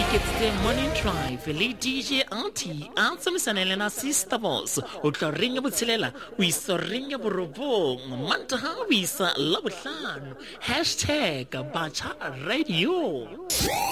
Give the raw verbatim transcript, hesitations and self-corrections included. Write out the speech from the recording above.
It's the morning drive. Le D J Auntie, ansamisane le na sister boss. O tla ringa botshelela, o isa ringa borobong. Mantaha o isa la bohlano. Hashtag Bacha Radio.